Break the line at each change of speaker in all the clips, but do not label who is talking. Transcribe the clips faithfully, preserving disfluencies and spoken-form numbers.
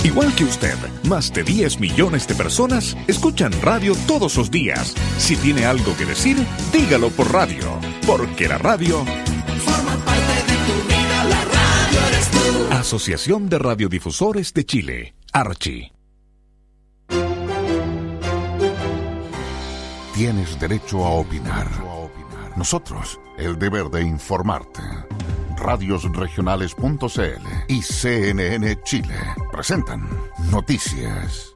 Igual que usted, más de diez millones de personas escuchan radio todos los días. Si tiene algo que decir, dígalo por radio, porque la radio
forma parte de tu vida, la radio eres tú.
Asociación de Radiodifusores de Chile, Archi.
Tienes derecho a opinar. Nosotros, el deber de informarte. radios regionales punto c l y C N N Chile presentan Noticias.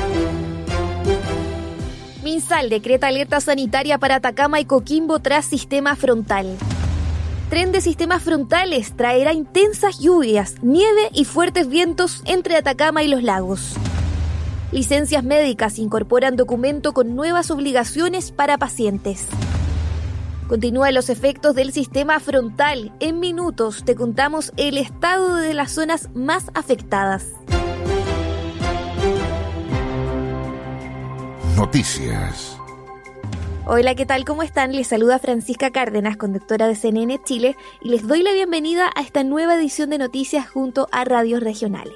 MinSal decreta alerta sanitaria para Atacama y Coquimbo tras sistema frontal. Tren de sistemas frontales traerá intensas lluvias, nieve y fuertes vientos entre Atacama y los lagos. Licencias médicas incorporan documento con nuevas obligaciones para pacientes. Continúan los efectos del sistema frontal. En minutos te contamos el estado de las zonas más afectadas.
Noticias.
Hola, ¿qué tal? ¿Cómo están? Les saluda Francisca Cárdenas, conductora de C N N Chile, y les doy la bienvenida a esta nueva edición de noticias junto a radios regionales.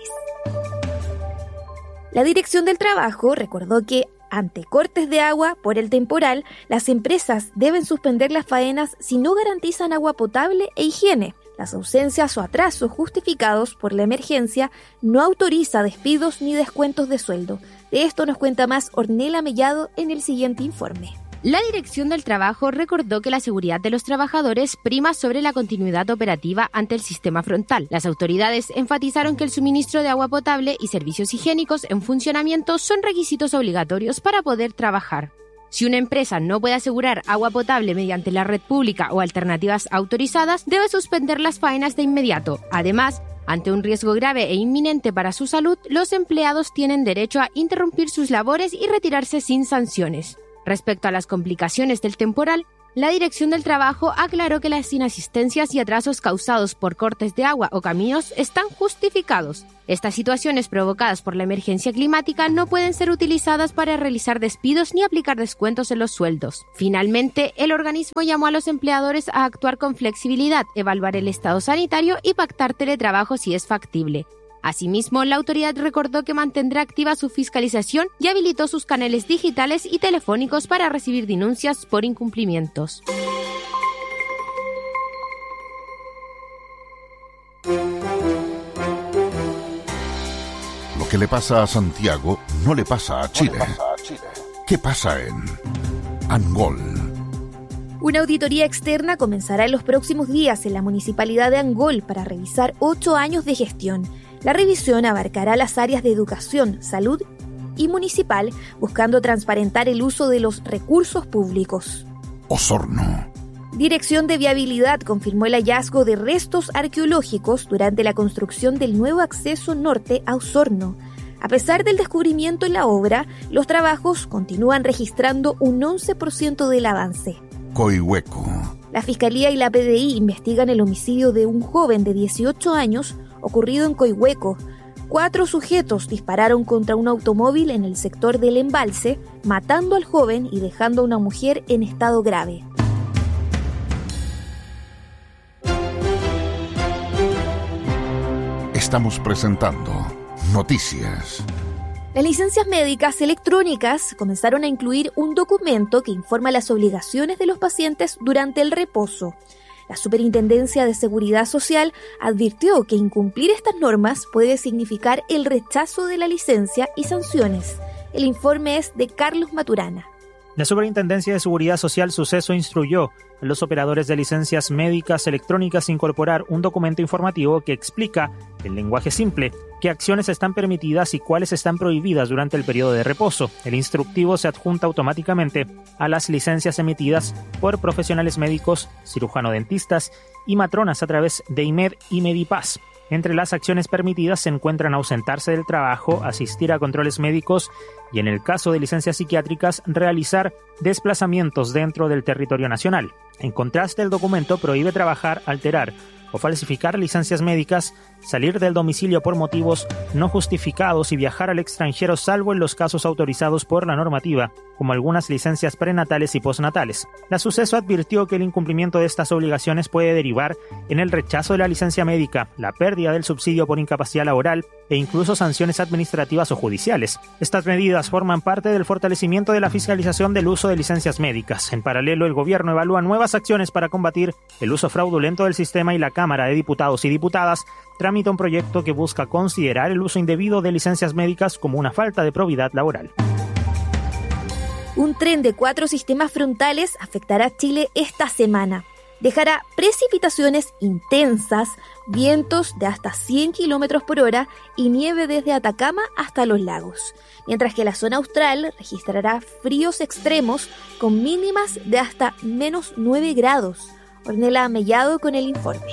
La Dirección del Trabajo recordó que, ante cortes de agua por el temporal, las empresas deben suspender las faenas si no garantizan agua potable e higiene. Las ausencias o atrasos justificados por la emergencia no autoriza despidos ni descuentos de sueldo. De esto nos cuenta más Ornella Mellado en el siguiente informe.
La Dirección del Trabajo recordó que la seguridad de los trabajadores prima sobre la continuidad operativa ante el sistema frontal. Las autoridades enfatizaron que el suministro de agua potable y servicios higiénicos en funcionamiento son requisitos obligatorios para poder trabajar. Si una empresa no puede asegurar agua potable mediante la red pública o alternativas autorizadas, debe suspender las faenas de inmediato. Además, ante un riesgo grave e inminente para su salud, los empleados tienen derecho a interrumpir sus labores y retirarse sin sanciones. Respecto a las complicaciones del temporal, la Dirección del Trabajo aclaró que las inasistencias y atrasos causados por cortes de agua o caminos están justificados. Estas situaciones provocadas por la emergencia climática no pueden ser utilizadas para realizar despidos ni aplicar descuentos en los sueldos. Finalmente, el organismo llamó a los empleadores a actuar con flexibilidad, evaluar el estado sanitario y pactar teletrabajo si es factible. Asimismo, la autoridad recordó que mantendrá activa su fiscalización y habilitó sus canales digitales y telefónicos para recibir denuncias por incumplimientos.
Lo que le pasa a Santiago no le pasa a Chile. ¿Qué pasa en Angol?
Una auditoría externa comenzará en los próximos días en la municipalidad de Angol para revisar ocho años de gestión. La revisión abarcará las áreas de educación, salud y municipal, buscando transparentar el uso de los recursos públicos.
Osorno.
Dirección de Viabilidad confirmó el hallazgo de restos arqueológicos durante la construcción del nuevo acceso norte a Osorno. A pesar del descubrimiento en la obra, los trabajos continúan registrando un once por ciento del avance.
Coihueco.
La Fiscalía y la P D I investigan el homicidio de un joven de dieciocho años ocurrido en Coihueco. Cuatro sujetos dispararon contra un automóvil en el sector del embalse, matando al joven y dejando a una mujer en estado grave.
Estamos presentando Noticias.
Las licencias médicas electrónicas comenzaron a incluir un documento que informa las obligaciones de los pacientes durante el reposo. La Superintendencia de Seguridad Social advirtió que incumplir estas normas puede significar el rechazo de la licencia y sanciones. El informe es de Carlos Maturana.
La Superintendencia de Seguridad Social Suceso instruyó a los operadores de licencias médicas electrónicas incorporar un documento informativo que explica, en lenguaje simple, qué acciones están permitidas y cuáles están prohibidas durante el periodo de reposo. El instructivo se adjunta automáticamente a las licencias emitidas por profesionales médicos, cirujano-dentistas y matronas a través de I M E D y Medipaz. Entre las acciones permitidas se encuentran ausentarse del trabajo, asistir a controles médicos y en el caso de licencias psiquiátricas realizar desplazamientos dentro del territorio nacional. En contraste, el documento prohíbe trabajar, alterar o falsificar licencias médicas, salir del domicilio por motivos no justificados y viajar al extranjero salvo en los casos autorizados por la normativa, como algunas licencias prenatales y postnatales. La Suceso advirtió que el incumplimiento de estas obligaciones puede derivar en el rechazo de la licencia médica, la pérdida del subsidio por incapacidad laboral e incluso sanciones administrativas o judiciales. Estas medidas forman parte del fortalecimiento de la fiscalización del uso de licencias médicas. En paralelo, el gobierno evalúa nuevas acciones para combatir el uso fraudulento del sistema y la Cámara de Diputados y Diputadas tramita un proyecto que busca considerar el uso indebido de licencias médicas como una falta de probidad laboral.
Un tren de cuatro sistemas frontales afectará a Chile esta semana. Dejará precipitaciones intensas, vientos de hasta cien kilómetros por hora y nieve desde Atacama hasta los lagos, mientras que la zona austral registrará fríos extremos con mínimas de hasta menos nueve grados. Ornella Mellado con el informe.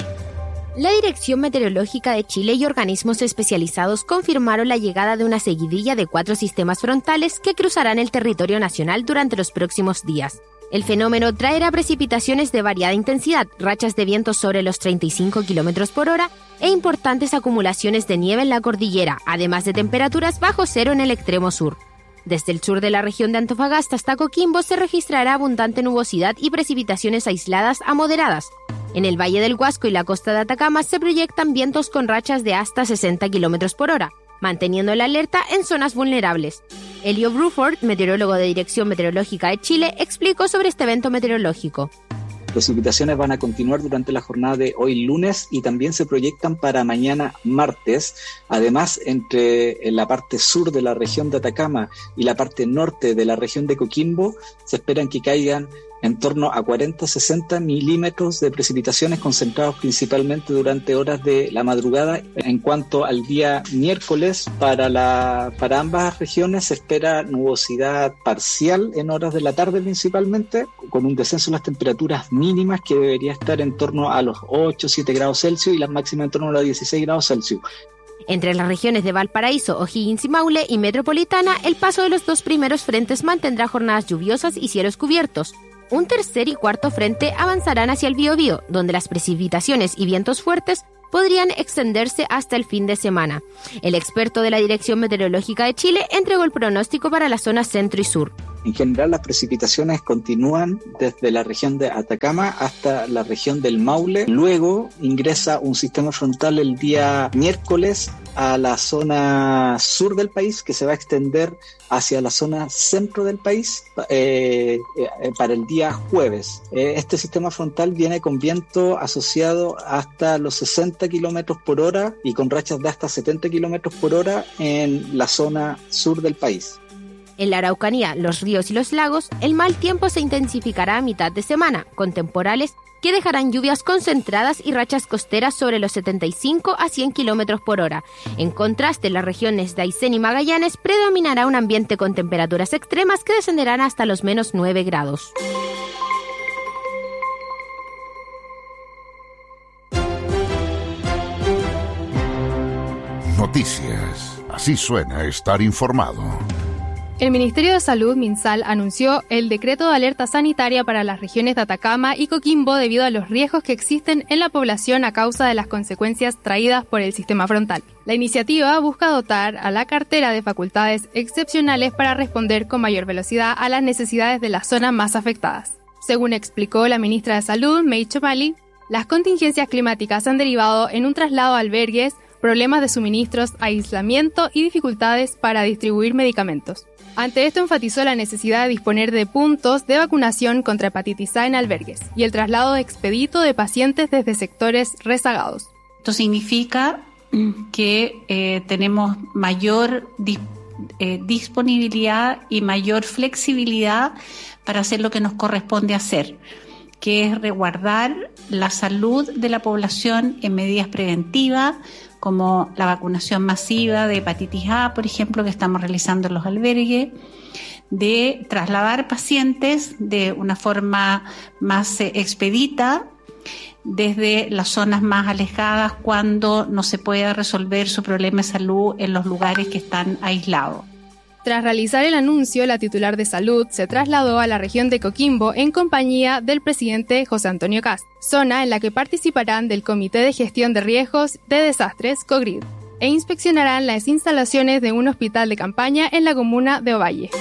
La Dirección Meteorológica de Chile y organismos especializados confirmaron la llegada de una seguidilla de cuatro sistemas frontales que cruzarán el territorio nacional durante los próximos días. El fenómeno traerá precipitaciones de variada intensidad, rachas de vientos sobre los treinta y cinco kilómetros por hora e importantes acumulaciones de nieve en la cordillera, además de temperaturas bajo cero en el extremo sur. Desde el sur de la región de Antofagasta hasta Coquimbo se registrará abundante nubosidad y precipitaciones aisladas a moderadas. En el Valle del Huasco y la costa de Atacama se proyectan vientos con rachas de hasta sesenta kilómetros por hora, manteniendo la alerta en zonas vulnerables. Elio Bruford, meteorólogo de Dirección Meteorológica de Chile, explicó sobre este evento meteorológico.
Precipitaciones van a continuar durante la jornada de hoy lunes y también se proyectan para mañana martes. Además, entre la parte sur de la región de Atacama y la parte norte de la región de Coquimbo, se esperan que caigan en torno a cuarenta a sesenta milímetros de precipitaciones concentrados principalmente durante horas de la madrugada. En cuanto al día miércoles, para, la, para ambas regiones se espera nubosidad parcial en horas de la tarde principalmente, con un descenso en las temperaturas mínimas que debería estar en torno a los ocho a siete grados Celsius y las máximas en torno a los dieciséis grados Celsius.
Entre las regiones de Valparaíso, O'Higgins y Maule y Metropolitana, el paso de los dos primeros frentes mantendrá jornadas lluviosas y cielos cubiertos. Un tercer y cuarto frente avanzarán hacia el Biobío, donde las precipitaciones y vientos fuertes podrían extenderse hasta el fin de semana. El experto de la Dirección Meteorológica de Chile entregó el pronóstico para la zona centro y sur.
En general, las precipitaciones continúan desde la región de Atacama hasta la región del Maule. Luego ingresa un sistema frontal el día miércoles a la zona sur del país, que se va a extender hacia la zona centro del país eh, eh, para el día jueves. Eh, este sistema frontal viene con viento asociado hasta los sesenta kilómetros por hora y con rachas de hasta setenta kilómetros por hora en la zona sur del país.
En la Araucanía, los ríos y los lagos, el mal tiempo se intensificará a mitad de semana, con temporales que dejarán lluvias concentradas y rachas costeras sobre los setenta y cinco a cien kilómetros por hora. En contraste, en las regiones de Aysén y Magallanes predominará un ambiente con temperaturas extremas que descenderán hasta los menos nueve grados.
Noticias. Así suena estar informado.
El Ministerio de Salud, MinSal, anunció el decreto de alerta sanitaria para las regiones de Atacama y Coquimbo debido a los riesgos que existen en la población a causa de las consecuencias traídas por el sistema frontal. La iniciativa busca dotar a la cartera de facultades excepcionales para responder con mayor velocidad a las necesidades de las zonas más afectadas. Según explicó la ministra de Salud, May Chomali, las contingencias climáticas han derivado en un traslado a albergues, problemas de suministros, aislamiento y dificultades para distribuir medicamentos. Ante esto enfatizó la necesidad de disponer de puntos de vacunación contra hepatitis A en albergues y el traslado expedito de pacientes desde sectores rezagados.
Esto significa que eh, tenemos mayor dis- eh, disponibilidad y mayor flexibilidad para hacer lo que nos corresponde hacer, que es resguardar la salud de la población en medidas preventivas, como la vacunación masiva de hepatitis A, por ejemplo, que estamos realizando en los albergues, de trasladar pacientes de una forma más eh, expedita desde las zonas más alejadas cuando no se pueda resolver su problema de salud en los lugares que están aislados.
Tras realizar el anuncio, la titular de Salud se trasladó a la región de Coquimbo en compañía del presidente José Antonio Kast, zona en la que participarán del Comité de Gestión de Riesgos de Desastres, COGRID, e inspeccionarán las instalaciones de un hospital de campaña en la comuna de Ovalle.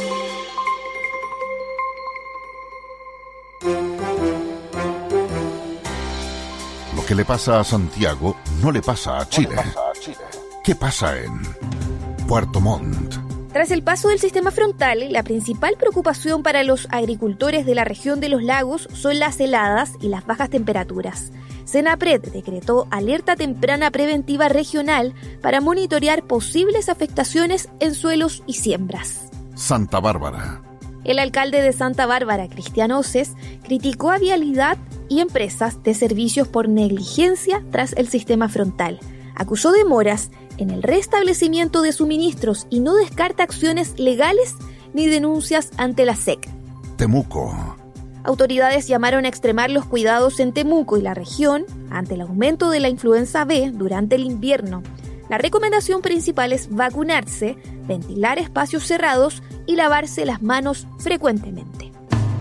Lo que le pasa a Santiago no le pasa a Chile. ¿Qué pasa en Puerto Montt?
Tras el paso del sistema frontal, la principal preocupación para los agricultores de la región de los lagos son las heladas y las bajas temperaturas. Senapred decretó alerta temprana preventiva regional para monitorear posibles afectaciones en suelos y siembras.
Santa Bárbara.
El alcalde de Santa Bárbara, Cristian Oces, criticó a Vialidad y empresas de servicios por negligencia tras el sistema frontal. Acusó demoras en el restablecimiento de suministros y no descarta acciones legales ni denuncias ante la S E C.
Temuco.
Autoridades llamaron a extremar los cuidados en Temuco y la región ante el aumento de la influenza B durante el invierno. La recomendación principal es vacunarse, ventilar espacios cerrados y lavarse las manos frecuentemente.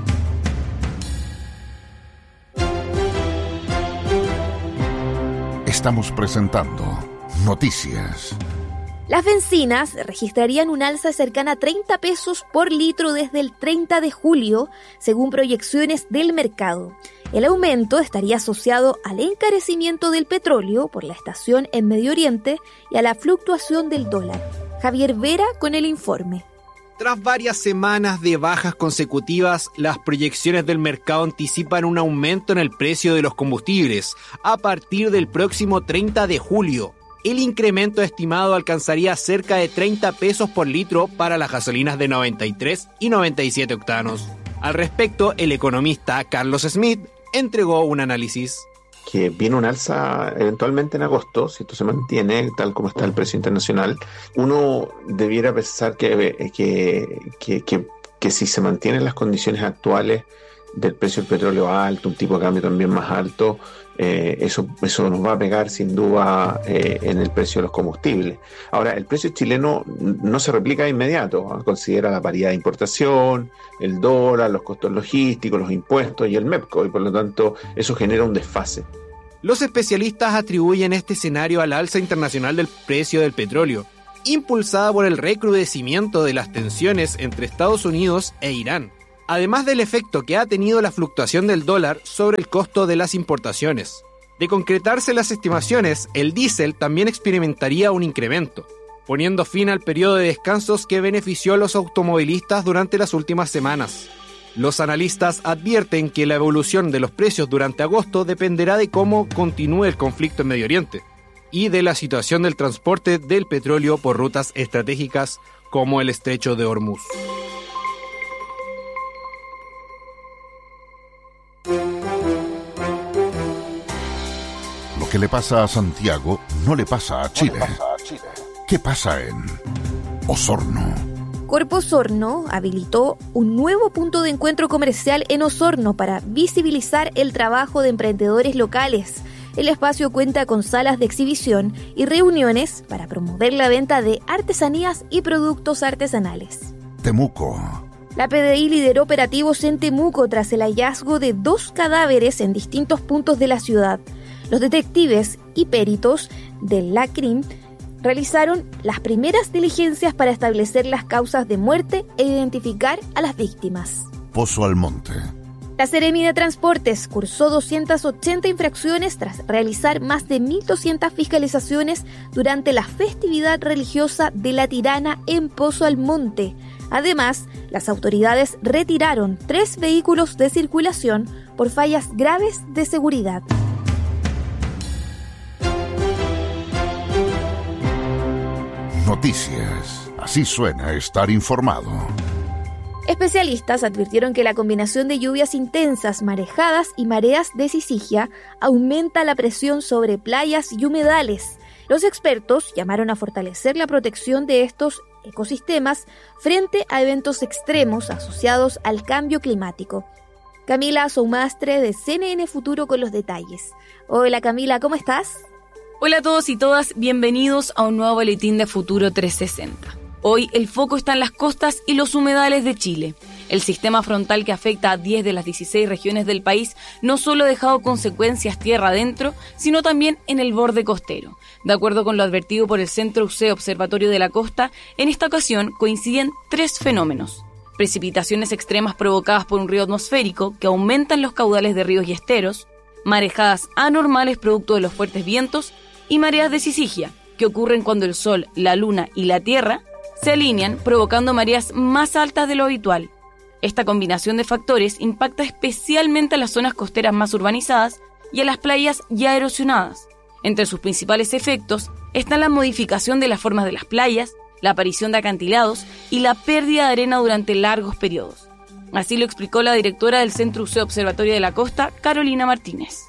Estamos presentando Noticias.
Las bencinas registrarían un alza cercana a treinta pesos por litro desde el treinta de julio, según proyecciones del mercado. El aumento estaría asociado al encarecimiento del petróleo por la estación en Medio Oriente y a la fluctuación del dólar. Javier Vera con el informe.
Tras varias semanas de bajas consecutivas, las proyecciones del mercado anticipan un aumento en el precio de los combustibles a partir del próximo treinta de julio. El incremento estimado alcanzaría cerca de treinta pesos por litro para las gasolinas de noventa y tres y noventa y siete octanos. Al respecto, el economista Carlos Smith entregó un análisis.
Que viene un alza eventualmente en agosto, si esto se mantiene tal como está el precio internacional. Uno debiera pensar que, que, que, que, que si se mantienen las condiciones actuales del precio del petróleo alto, un tipo de cambio también más alto, eh, eso, eso nos va a pegar sin duda eh, en el precio de los combustibles. Ahora, el precio chileno no se replica de inmediato, ¿eh? Considera la paridad de importación, el dólar, los costos logísticos, los impuestos y el MEPCO, y por lo tanto eso genera un desfase.
Los especialistas atribuyen este escenario al alza internacional del precio del petróleo, impulsada por el recrudecimiento de las tensiones entre Estados Unidos e Irán, además del efecto que ha tenido la fluctuación del dólar sobre el costo de las importaciones. De concretarse las estimaciones, el diésel también experimentaría un incremento, poniendo fin al periodo de descansos que benefició a los automovilistas durante las últimas semanas. Los analistas advierten que la evolución de los precios durante agosto dependerá de cómo continúe el conflicto en Medio Oriente y de la situación del transporte del petróleo por rutas estratégicas como el Estrecho de Hormuz.
Lo que le pasa a Santiago no le pasa a Chile. ¿Qué pasa en Osorno?
Corpo Osorno habilitó un nuevo punto de encuentro comercial en Osorno para visibilizar el trabajo de emprendedores locales. El espacio cuenta con salas de exhibición y reuniones para promover la venta de artesanías y productos artesanales.
Temuco.
La P D I lideró operativos en Temuco tras el hallazgo de dos cadáveres en distintos puntos de la ciudad. Los detectives y peritos del LACRIM realizaron las primeras diligencias para establecer las causas de muerte e identificar a las víctimas.
Pozo Almonte.
La Seremi de Transportes cursó doscientas ochenta infracciones tras realizar más de mil doscientas fiscalizaciones durante la festividad religiosa de la Tirana en Pozo Almonte. Además, las autoridades retiraron tres vehículos de circulación por fallas graves de seguridad.
Noticias. Así suena estar informado.
Especialistas advirtieron que la combinación de lluvias intensas, marejadas y mareas de sisigia aumenta la presión sobre playas y humedales. Los expertos llamaron a fortalecer la protección de estos ecosistemas frente a eventos extremos asociados al cambio climático. Camila Soumastre de C N N Futuro con los detalles. Hola Camila, ¿cómo estás?
Hola a todos y todas, bienvenidos a un nuevo boletín de Futuro trescientos sesenta. Hoy el foco está en las costas y los humedales de Chile. El sistema frontal que afecta a diez de las dieciséis regiones del país no solo ha dejado consecuencias tierra adentro, sino también en el borde costero. De acuerdo con lo advertido por el Centro U C Observatorio de la Costa, en esta ocasión coinciden tres fenómenos. Precipitaciones extremas provocadas por un río atmosférico que aumentan los caudales de ríos y esteros, marejadas anormales producto de los fuertes vientos y mareas de sisigia, que ocurren cuando el Sol, la Luna y la Tierra se alinean, provocando mareas más altas de lo habitual. Esta combinación de factores impacta especialmente a las zonas costeras más urbanizadas y a las playas ya erosionadas. Entre sus principales efectos están la modificación de las formas de las playas, la aparición de acantilados y la pérdida de arena durante largos periodos. Así lo explicó la directora del Centro U C Observatorio de la Costa, Carolina Martínez.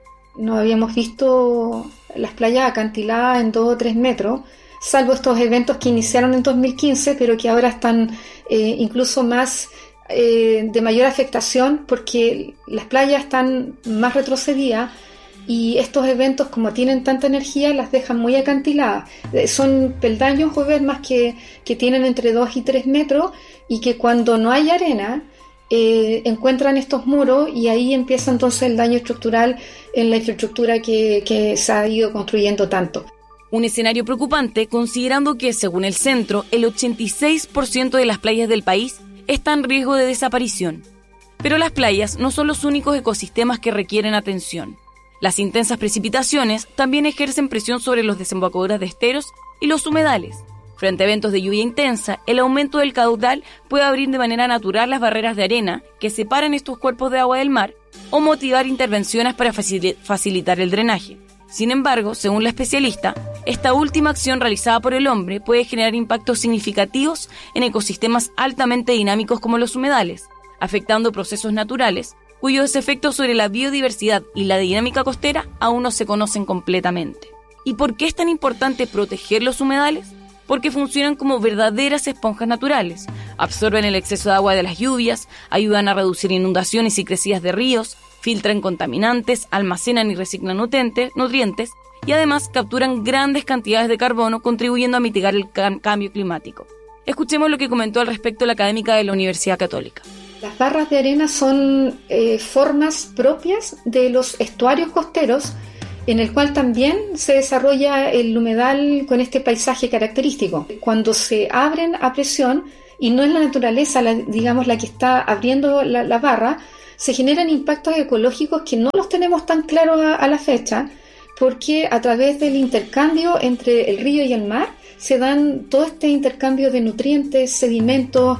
No habíamos visto las playas acantiladas en dos o tres metros, salvo estos eventos que iniciaron en dos mil quince, pero que ahora están eh, incluso más eh, de mayor afectación porque las playas están más retrocedidas y estos eventos, como tienen tanta energía, las dejan muy acantiladas. Eh, son peldaños o más que, que tienen entre dos y tres metros y que cuando no hay arena eh, encuentran estos muros y ahí empieza entonces el daño estructural en la infraestructura que, que se ha ido construyendo tanto.
Un escenario preocupante considerando que, según el centro, el ochenta y seis por ciento de las playas del país está en riesgo de desaparición. Pero las playas no son los únicos ecosistemas que requieren atención. Las intensas precipitaciones también ejercen presión sobre los desembocaduras de esteros y los humedales. Frente a eventos de lluvia intensa, el aumento del caudal puede abrir de manera natural las barreras de arena que separan estos cuerpos de agua del mar o motivar intervenciones para facil- facilitar el drenaje. Sin embargo, según la especialista, esta última acción realizada por el hombre puede generar impactos significativos en ecosistemas altamente dinámicos como los humedales, afectando procesos naturales cuyos efectos sobre la biodiversidad y la dinámica costera aún no se conocen completamente. ¿Y por qué es tan importante proteger los humedales? Porque funcionan como verdaderas esponjas naturales, absorben el exceso de agua de las lluvias, ayudan a reducir inundaciones y crecidas de ríos, filtran contaminantes, almacenan y reciclan nutrientes, nutrientes y además capturan grandes cantidades de carbono, contribuyendo a mitigar el cam- cambio climático. Escuchemos lo que comentó al respecto la académica de la Universidad Católica.
Las barras de arena son eh, formas propias de los estuarios costeros, en el cual también se desarrolla el humedal con este paisaje característico. Cuando se abren a presión, y no es la naturaleza, la, digamos, la que está abriendo la, la barra, se generan impactos ecológicos que no los tenemos tan claros a, a la fecha, porque a través del intercambio entre el río y el mar se dan todo este intercambio de nutrientes, sedimentos.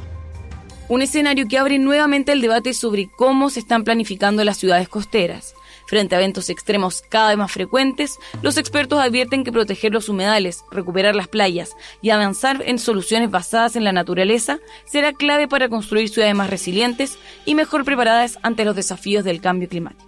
Un escenario que abre nuevamente el debate sobre cómo se están planificando las ciudades costeras. Frente a eventos extremos cada vez más frecuentes, los expertos advierten que proteger los humedales, recuperar las playas y avanzar en soluciones basadas en la naturaleza será clave para construir ciudades más resilientes y mejor preparadas ante los desafíos del cambio climático.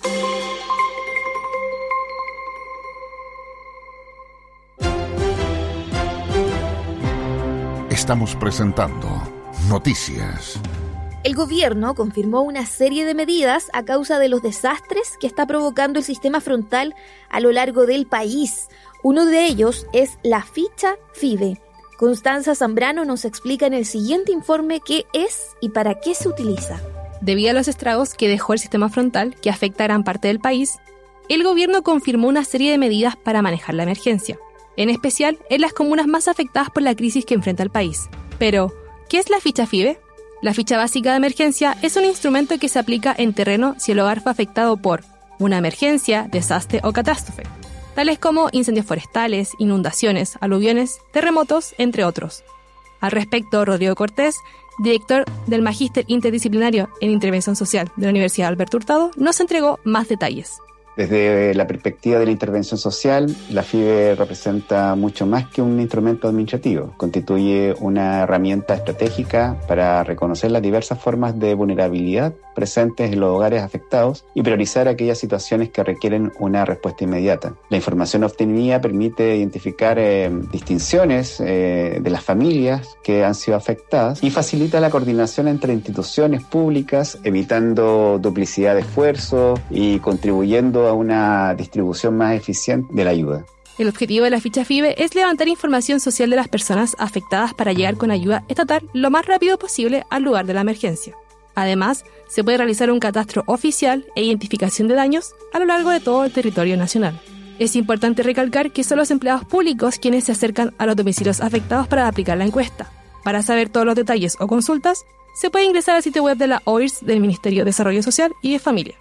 Estamos presentando Noticias.
El gobierno confirmó una serie de medidas a causa de los desastres que está provocando el sistema frontal a lo largo del país. Uno de ellos es la ficha FIBE. Constanza Zambrano nos explica en el siguiente informe qué es y para qué se utiliza.
Debido a los estragos que dejó el sistema frontal, que afecta a gran parte del país, el gobierno confirmó una serie de medidas para manejar la emergencia, en especial en las comunas más afectadas por la crisis que enfrenta el país. Pero, ¿qué es la ficha FIBE? La ficha básica de emergencia es un instrumento que se aplica en terreno si el hogar fue afectado por una emergencia, desastre o catástrofe, tales como incendios forestales, inundaciones, aluviones, terremotos, entre otros. Al respecto, Rodrigo Cortés, director del Magíster Interdisciplinario en Intervención Social de la Universidad Alberto Hurtado, nos entregó más detalles.
Desde la perspectiva de la intervención social, la FIBE representa mucho más que un instrumento administrativo. Constituye una herramienta estratégica para reconocer las diversas formas de vulnerabilidad presentes en los hogares afectados y priorizar aquellas situaciones que requieren una respuesta inmediata. La información obtenida permite identificar eh, distinciones eh, de las familias que han sido afectadas y facilita la coordinación entre instituciones públicas, evitando duplicidad de esfuerzo y contribuyendo a una distribución más eficiente de la ayuda.
El objetivo de la ficha FIBE es levantar información social de las personas afectadas para llegar con ayuda estatal lo más rápido posible al lugar de la emergencia. Además, se puede realizar un catastro oficial e identificación de daños a lo largo de todo el territorio nacional. Es importante recalcar que son los empleados públicos quienes se acercan a los domicilios afectados para aplicar la encuesta. Para saber todos los detalles o consultas, se puede ingresar al sitio web de la O I R S del Ministerio de Desarrollo Social y de Familia.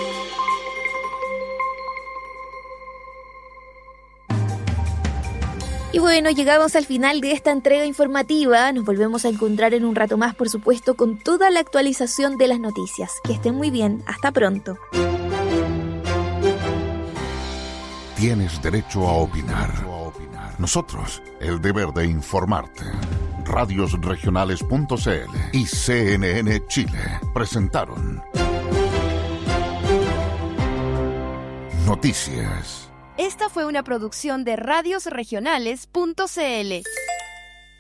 Y bueno, llegamos al final de esta entrega informativa. Nos volvemos a encontrar en un rato más, por supuesto, con toda la actualización de las noticias. Que estén muy bien. Hasta pronto.
Tienes derecho a opinar. Nosotros, el deber de informarte. Radios Regionales punto c l y C N N Chile presentaron Noticias.
Esta fue una producción de Radios Regionales punto c l.